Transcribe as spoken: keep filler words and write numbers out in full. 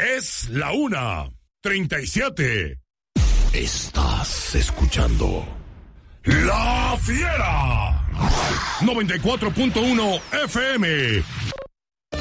Es la una treinta y siete. Estás escuchando La Fiera noventa y cuatro punto uno F M.